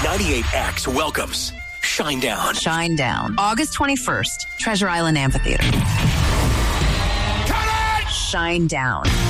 98X welcomes Shinedown. Shinedown, August 21st, Treasure Island Amphitheater. Shinedown.